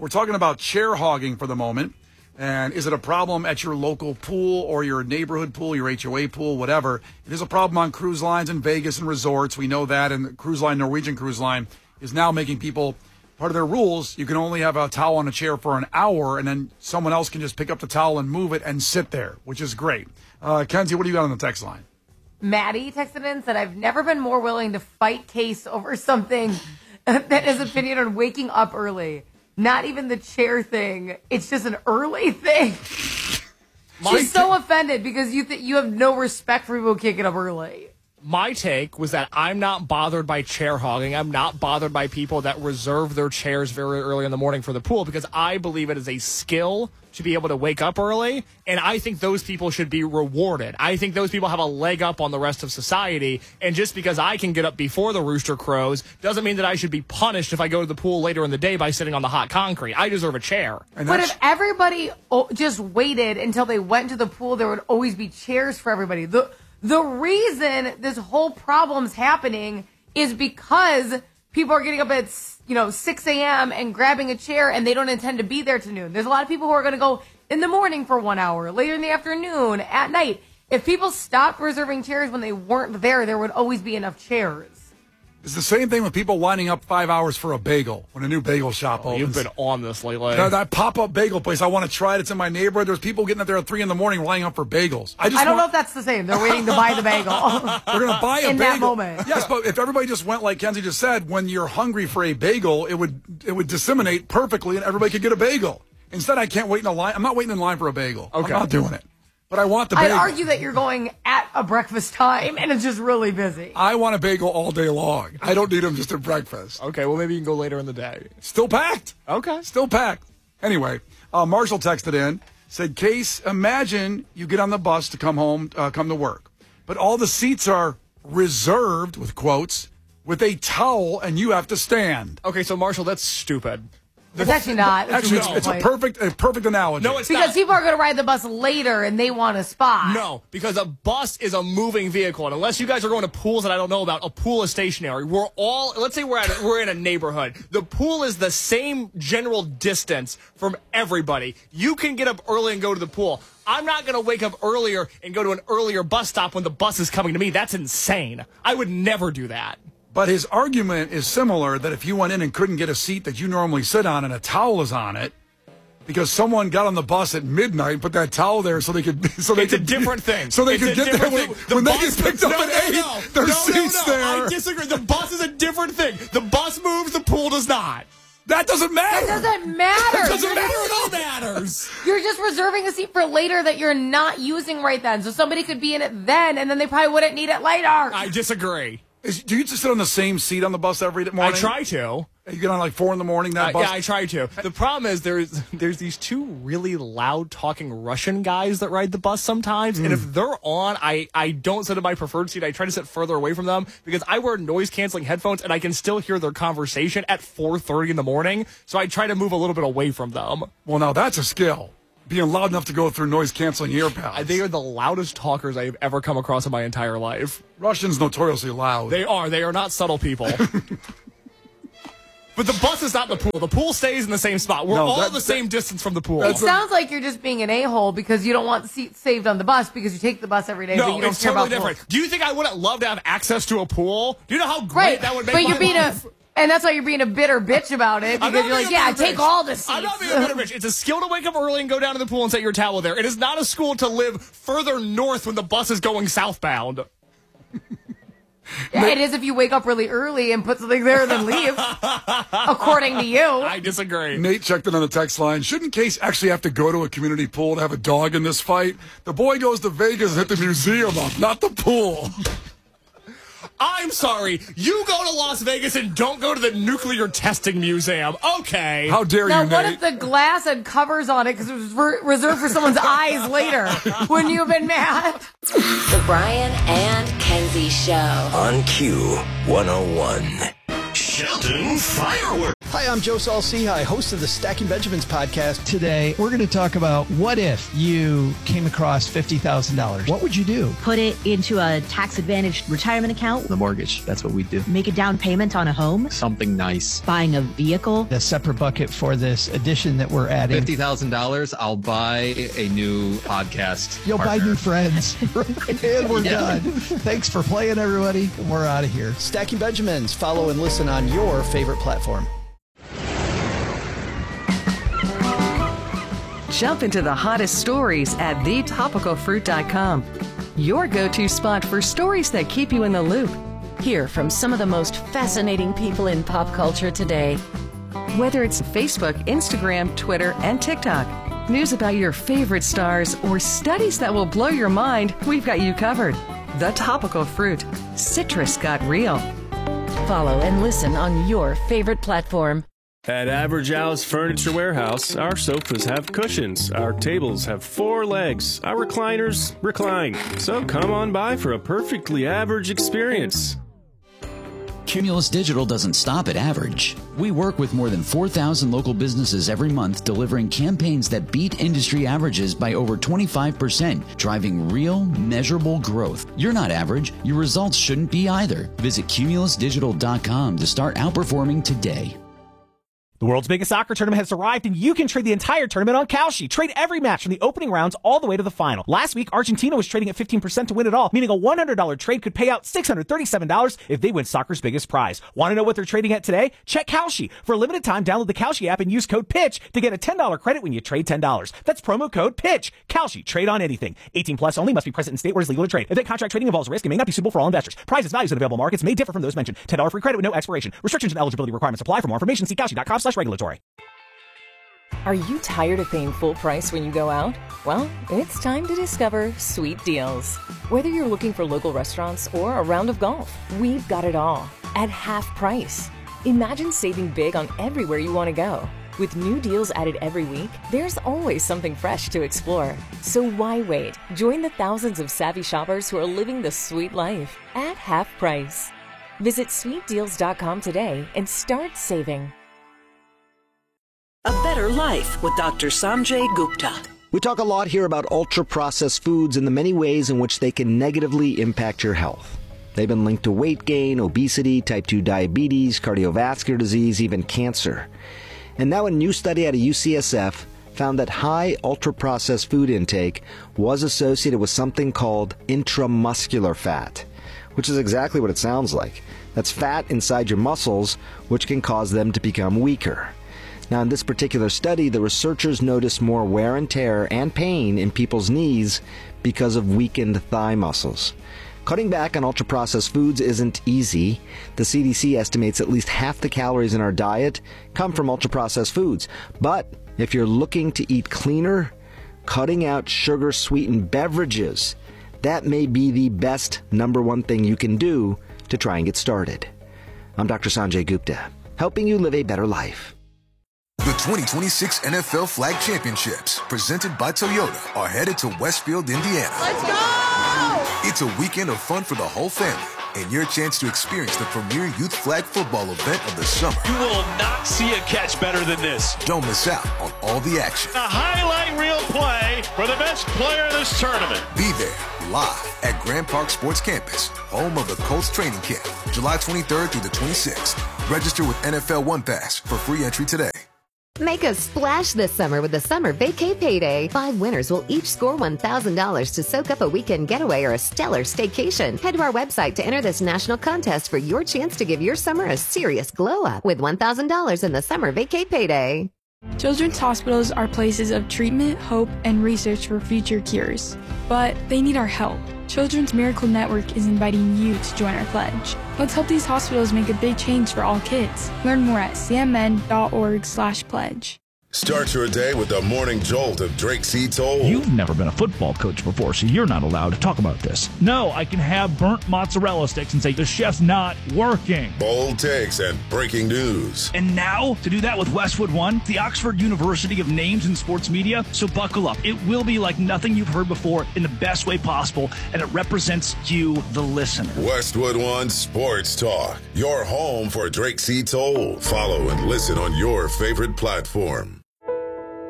we're talking about chair hogging for the moment. And is it a problem at your local pool or your neighborhood pool, your HOA pool, whatever? It is a problem on cruise lines in Vegas and resorts. We know that. And the cruise line, Norwegian Cruise Line, is now making people, part of their rules, you can only have a towel on a chair for an hour, and then someone else can just pick up the towel and move it and sit there, which is great. Kenzie, what do you got on the text line? Maddie texted in and said, I've never been more willing to fight Case over something than his opinion on waking up early. Not even the chair thing. It's just an early thing. She's so offended because you have no respect for people who can't get up early. My take was that I'm not bothered by chair hogging. I'm not bothered by people that reserve their chairs very early in the morning for the pool because I believe it is a skill to be able to wake up early, and I think those people should be rewarded. I think those people have a leg up on the rest of society, and just because I can get up before the rooster crows doesn't mean that I should be punished if I go to the pool later in the day by sitting on the hot concrete. I deserve a chair. But if everybody just waited until they went to the pool, there would always be chairs for everybody. The reason this whole problem's happening is because people are getting up at 6 a.m. and grabbing a chair, and they don't intend to be there till noon. There's a lot of people who are going to go in the morning for 1 hour, later in the afternoon, at night. If people stopped reserving chairs when they weren't there would always be enough chairs. It's the same thing with people lining up 5 hours for a bagel when a new bagel shop opens. You've been on this lately. That pop-up bagel place, I want to try it. It's in my neighborhood. There's people getting up there at 3 in the morning lining up for bagels. I don't know if that's the same. They're waiting to buy the bagel. They're going to buy a bagel. In that moment. Yes, but if everybody just went like Kenzie just said, when you're hungry for a bagel, it would disseminate perfectly and everybody could get a bagel. Instead, I can't wait in a line. I'm not waiting in line for a bagel. Okay. I'm not doing it. But I want the bagel. I'd argue that you're going at a breakfast time, and it's just really busy. I want a bagel all day long. I don't need them just at breakfast. Okay, well, maybe you can go later in the day. Still packed. Okay. Still packed. Anyway, Marshall texted in, said, Case, imagine you get on the bus to come home, come to work, but all the seats are reserved, with quotes, with a towel, and you have to stand. Okay, so, Marshall, that's stupid. It's actually not. It's a perfect analogy. No, it's because not. people are going to ride the bus later and they want a spot. No, because a bus is a moving vehicle, and unless you guys are going to pools that I don't know about, a pool is stationary. Let's say we're in a neighborhood. The pool is the same general distance from everybody. You can get up early and go to the pool. I'm not going to wake up earlier and go to an earlier bus stop when the bus is coming to me. That's insane. I would never do that. But his argument is similar, that if you went in and couldn't get a seat that you normally sit on and a towel is on it, because someone got on the bus at midnight and put that towel there so they could... It's a different thing. So they could get there when they get picked up at 8, their seats there. I disagree. The bus is a different thing. The bus moves, the pool does not. That doesn't matter. That doesn't matter. That doesn't matter at all. Matters. You're just reserving a seat for later that you're not using right then. So somebody could be in it then, and then they probably wouldn't need it later. I disagree. Do you just sit on the same seat on the bus every morning? I try to. You get on like 4 in the morning, that bus? Yeah, I try to. The problem is there's these two really loud talking Russian guys that ride the bus sometimes, and if they're on, I don't sit in my preferred seat. I try to sit further away from them because I wear noise canceling headphones and I can still hear their conversation at 4:30 in the morning. So I try to move a little bit away from them. Well, now that's a skill. Being loud enough to go through noise-canceling earpods. They are the loudest talkers I have ever come across in my entire life. Russians notoriously loud. They are. They are not subtle people. But the bus is not the pool. The pool stays in the same spot. We're all the same distance from the pool. It sounds like you're just being an a-hole because you don't want the seat saved on the bus because you take the bus every day, but you don't it's care totally about different. pools. Do you think I wouldn't love to have access to a pool? Do you know how great that would make but my you're being life? And that's why you're being a bitter bitch about it, because you're like, yeah, take all the seats. I'm not being a bitter bitch. It's a skill to wake up early and go down to the pool and set your towel there. It is not a school to live further north when the bus is going southbound. Yeah, it is if you wake up really early and put something there and then leave, according to you. I disagree. Nate checked in on the text line. Shouldn't Case actually have to go to a community pool to have a dog in this fight? The boy goes to Vegas and hit the museum up, not the pool. I'm sorry. You go to Las Vegas and don't go to the nuclear testing museum. Okay. How dare now, you, what Nate? if the glass had covers on it because it was reserved for someone's eyes later? Wouldn't you have been mad? The Brian and Kenzie Show. On Q101. Shelton Fireworks. Hi, I'm Joe Saul-Sehy, host of the Stacking Benjamins podcast. Today, we're going to talk about what if you came across $50,000. What would you do? Put it into a tax-advantaged retirement account. The mortgage. That's what we do. Make a down payment on a home. Something nice. Buying a vehicle. A separate bucket for this addition that we're adding. $50,000, I'll buy a new podcast. You'll partner. buy new friends. And we're done. Thanks for playing, everybody. We're out of here. Stacking Benjamins. Follow and listen on your favorite platform. Jump into the hottest stories at thetopicalfruit.com. Your go-to spot for stories that keep you in the loop. Hear from some of the most fascinating people in pop culture today. Whether it's Facebook, Instagram, Twitter, and TikTok, news about your favorite stars, or studies that will blow your mind, we've got you covered. The Topical Fruit. Citrus got real. Follow and listen on your favorite platform. At Average Al's Furniture Warehouse, our sofas have cushions, our tables have 4 legs, our recliners recline. So come on by for a perfectly average experience. Cumulus Digital doesn't stop at average. We work with more than 4,000 local businesses every month, delivering campaigns that beat industry averages by over 25%, driving real, measurable growth. You're not average. Your results shouldn't be either. Visit cumulusdigital.com to start outperforming today. The world's biggest soccer tournament has arrived, and you can trade the entire tournament on Kalshi. Trade every match from the opening rounds all the way to the final. Last week, Argentina was trading at 15% to win it all, meaning a $100 trade could pay out $637 if they win soccer's biggest prize. Want to know what they're trading at today? Check Kalshi. For a limited time, download the Kalshi app and use code PITCH to get a $10 credit when you trade $10. That's promo code PITCH. Kalshi. Trade on anything. 18 plus only. Must be present in state where it's legal to trade. If that contract trading involves risk, it may not be suitable for all investors. Prizes, values, and available markets may differ from those mentioned. $10 free credit with no expiration. Restrictions and eligibility requirements apply. For more information, see Kalshi.com/regulatory. Are you tired of paying full price when you go out? Well, it's time to discover Sweet Deals. Whether you're looking for local restaurants or a round of golf, we've got it all at half price. Imagine saving big on everywhere you want to go. With new deals added every week, there's always something fresh to explore. So why wait? Join the thousands of savvy shoppers who are living the sweet life at half price. Visit sweetdeals.com today and start saving. A Better Life with Dr. Sanjay Gupta. We talk a lot here about ultra-processed foods and the many ways in which they can negatively impact your health. They've been linked to weight gain, obesity, type 2 diabetes, cardiovascular disease, even cancer. And now a new study out of UCSF found that high ultra-processed food intake was associated with something called intramuscular fat, which is exactly what it sounds like. That's fat inside your muscles, which can cause them to become weaker. Now, in this particular study, the researchers noticed more wear and tear and pain in people's knees because of weakened thigh muscles. Cutting back on ultra-processed foods isn't easy. The CDC estimates at least half the calories in our diet come from ultra-processed foods. But if you're looking to eat cleaner, cutting out sugar-sweetened beverages, that may be the best #1 thing you can do to try and get started. I'm Dr. Sanjay Gupta, helping you live a better life. The 2026 NFL Flag Championships, presented by Toyota, are headed to Westfield, Indiana. Let's go! It's a weekend of fun for the whole family and your chance to experience the premier youth flag football event of the summer. You will not see a catch better than this. Don't miss out on all the action. A highlight reel play for the best player in this tournament. Be there live at Grand Park Sports Campus, home of the Colts training camp, July 23rd through the 26th. Register with NFL One Pass for free entry today. Make a splash this summer with the Summer Vacay Payday. 5 winners will each score $1,000 to soak up a weekend getaway or a stellar staycation. Head to our website to enter this national contest for your chance to give your summer a serious glow-up with $1,000 in the Summer Vacay Payday. Children's hospitals are places of treatment, hope, and research for future cures. But they need our help. Children's Miracle Network is inviting you to join our pledge. Let's help these hospitals make a big change for all kids. Learn more at cmn.org/pledge. Start your day with the morning jolt of Drake C. Toll. You've never been a football coach before, so you're not allowed to talk about this. No, I can have burnt mozzarella sticks and say the chef's not working. Bold takes and breaking news. And now, to do that with Westwood One, the Oxford University of names in sports media. So buckle up. It will be like nothing you've heard before in the best way possible, and it represents you, the listener. Westwood One Sports Talk, your home for Drake C. Toll. Follow and listen on your favorite platform.